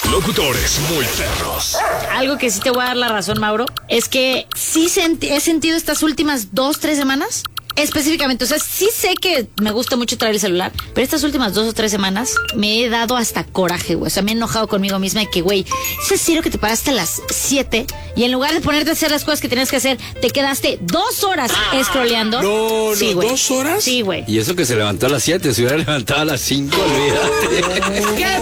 Locutores muy perros. Algo que sí te voy a dar la razón, Mauro, es que sí he sentido estas últimas 2-3 semanas, específicamente, o sea, sí sé que me gusta mucho traer el celular, pero estas últimas 2 o 3 semanas me he dado hasta coraje, güey. O sea, me he enojado conmigo misma de que, güey, ¿es en serio que te paraste a las 7 y en lugar de ponerte a hacer las cosas que tenías que hacer, te quedaste 2 horas scrolleando? No, sí, güey. ¿2 horas? Sí, güey. Y eso que se levantó a las 7, se hubiera levantado a las 5, olvídate.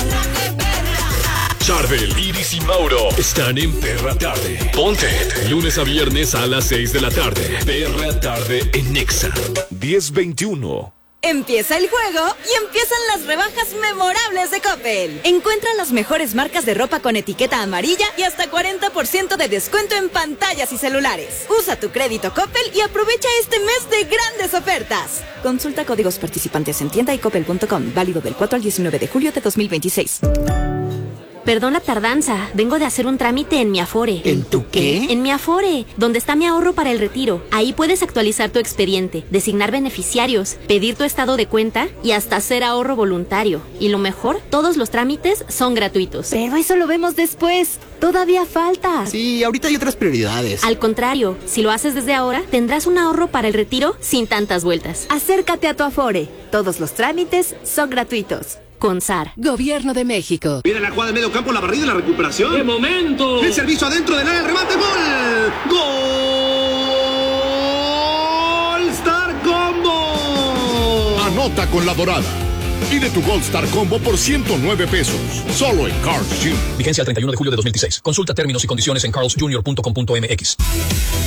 Charbel, Iris y Mauro están en Perra Tarde. Ponte. Lunes a viernes a las 6 de la tarde. Perra Tarde en Nexa 1021. Empieza el juego y empiezan las rebajas memorables de Coppel. Encuentra las mejores marcas de ropa con etiqueta amarilla y hasta 40% de descuento en pantallas y celulares. Usa tu crédito Coppel y aprovecha este mes de grandes ofertas. Consulta códigos participantes en tienda y coppel.com. Válido del 4 al 19 de julio de 2026. Perdón la tardanza, vengo de hacer un trámite en mi Afore. ¿En tu qué? En mi Afore, donde está mi ahorro para el retiro. Ahí puedes actualizar tu expediente, designar beneficiarios, pedir tu estado de cuenta y hasta hacer ahorro voluntario. Y lo mejor, todos los trámites son gratuitos. Pero eso lo vemos después. Todavía falta. Sí, ahorita hay otras prioridades. Al contrario, si lo haces desde ahora, tendrás un ahorro para el retiro sin tantas vueltas. Acércate a tu Afore. Todos los trámites son gratuitos. Con SAR. Gobierno de México. Viene la jugada de medio campo, la barrida y la recuperación. ¡Qué momento! El servicio adentro del área, el remate, gol. ¡Gol! ¡Star Combo! Anota con la Dorada. Pide tu Gold Star Combo por 109 pesos. Solo en Carl's Jr. Vigencia al 31 de julio de 2026. Consulta términos y condiciones en carlsjr.com.mx.